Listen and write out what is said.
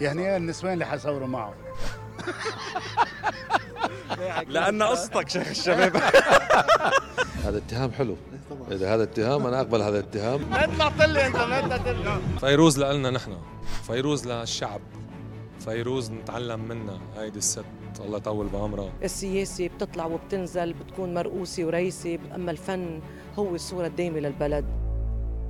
يعني ايه النسوان اللي حصوروا معه؟ لأن قصتك شيخ الشباب. هذا اتهام حلو. إذا هذا اتهام أنا أقبل هذا الاتهام. ما طلعت لي انت، ما تطلع. فيروز لنا نحن، فيروز للشعب، فيروز نتعلم منها. هيدي الست الله يطول بعمرها. السياسة بتطلع وبتنزل، بتكون مرؤوسة ورئيسة، أما الفن هو الصورة الدائمة للبلد.